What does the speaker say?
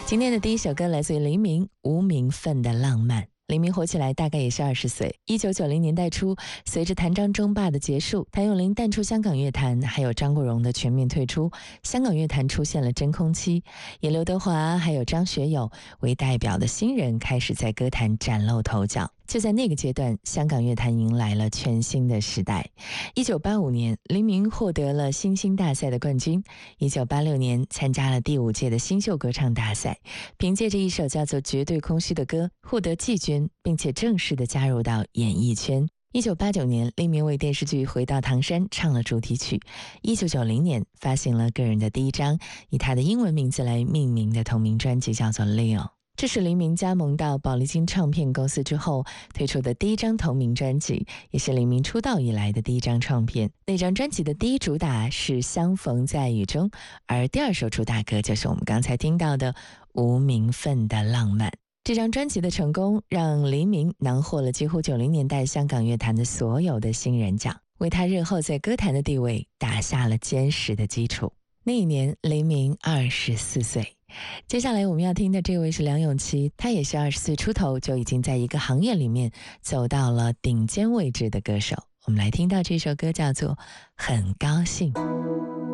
今天的第一首歌来自于黎明，无名份的浪漫。黎明火起来大概也是20岁。1990年代初，随着谭张争霸的结束，谭咏麟淡出香港乐坛，还有张国荣的全面退出，香港乐坛出现了真空期。以刘德华还有张学友为代表的新人开始在歌坛崭露头角。就在那个阶段，香港乐坛迎来了全新的时代。1985年，黎明获得了新星大赛的冠军。1986年，参加了第5届的新秀歌唱大赛，凭借着一首叫做《绝对空虚》的歌，获得季军，并且正式的加入到演艺圈。1989年，黎明为电视剧《回到唐山》唱了主题曲。1990年，发行了个人的第一张以他的英文名字来命名的同名专辑，叫做《Leo》。这是黎明加盟到宝丽金唱片公司之后推出的第一张同名专辑，也是黎明出道以来的第一张唱片。那张专辑的第一主打是《相逢在雨中》，而第2首主打歌就是我们刚才听到的《无名份的浪漫》。这张专辑的成功让黎明囊获了几乎90年代香港乐坛的所有的新人奖，为他日后在歌坛的地位打下了坚实的基础。那一年，黎明24岁。接下来我们要听的这位是梁咏琪，他也是20岁出头就已经在一个行业里面走到了顶尖位置的歌手。我们来听到这首歌叫做《很高兴》。